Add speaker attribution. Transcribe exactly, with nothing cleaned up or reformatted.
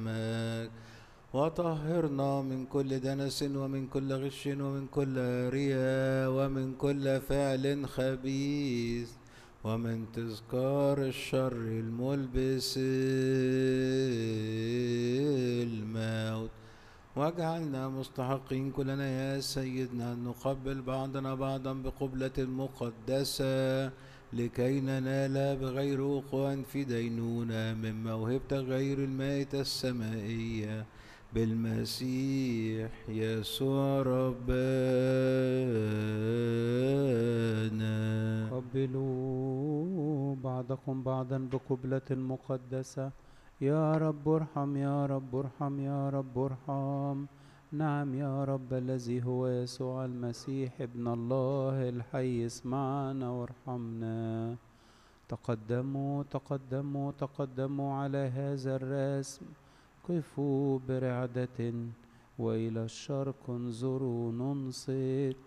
Speaker 1: دمك، وطهرنا من كل دنس ومن كل غش ومن كل رياء ومن كل فعل خبيث ومن تذكار الشر الملبس الموت. واجعلنا مستحقين كلنا يا سيدنا أن نقبل بعضنا بعضا بقبلة مقدسة لكي ننال بغير وقوع في دينونة من موهبة غير المائتة السمائية بالمسيح يسوع ربنا.
Speaker 2: قبلوا بعضكم بعضا بقبلة مقدسة. يا رب ارحم، يا رب ارحم، يا رب ارحم. نعم يا رب الذي هو يسوع المسيح ابن الله الحي، اسمعنا وارحمنا. تقدموا تقدموا تقدموا على هذا الرسم، قفوا برعدة وإلى الشرق انظروا ننصت.